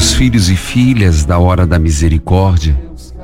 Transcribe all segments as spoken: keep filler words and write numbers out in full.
queridos filhos e filhas da Hora da Misericórdia,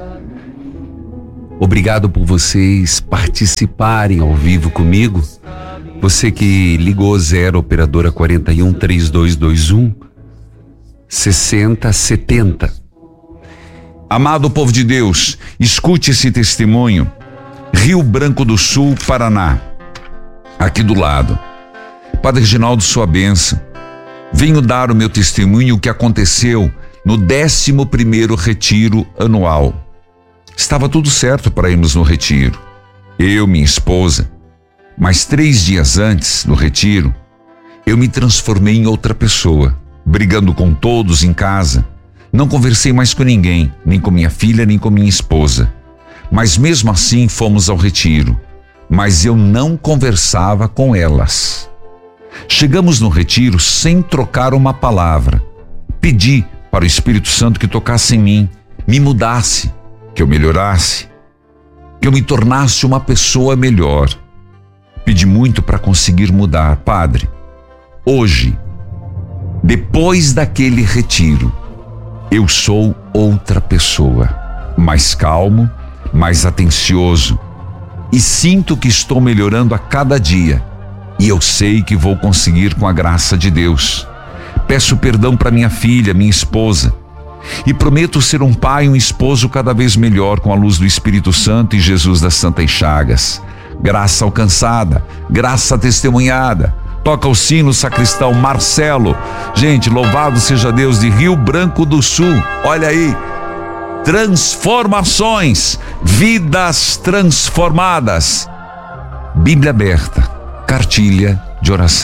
obrigado por vocês participarem ao vivo comigo. Você que ligou zero operadora quarenta e um, trinta e dois vinte e um, sessenta setenta. Amado povo de Deus, escute esse testemunho. Rio Branco do Sul, Paraná, aqui do lado. Padre Reginaldo, sua bênção. Venho dar o meu testemunho que aconteceu no décimo primeiro retiro anual. Estava tudo certo para irmos no retiro. Eu, minha esposa. Mas três dias antes, no retiro, eu me transformei em outra pessoa, brigando com todos em casa. Não conversei mais com ninguém, nem com minha filha, nem com minha esposa. Mas mesmo assim fomos ao retiro. Mas eu não conversava com elas. Chegamos no retiro sem trocar uma palavra. Pedi para o Espírito Santo que tocasse em mim, me mudasse, que eu melhorasse, que eu me tornasse uma pessoa melhor. Pedi muito para conseguir mudar. Padre, hoje, depois daquele retiro, eu sou outra pessoa, mais calmo, mais atencioso, e sinto que estou melhorando a cada dia, e eu sei que vou conseguir com a graça de Deus. Peço perdão para minha filha, minha esposa, e prometo ser um pai e um esposo cada vez melhor com a luz do Espírito Santo e Jesus das Santas Chagas. Graça alcançada, graça testemunhada. Toca o sino, sacristão Marcelo. Gente, louvado seja Deus, de Rio Branco do Sul. Olha aí, transformações, vidas transformadas. Bíblia aberta, cartilha de oração.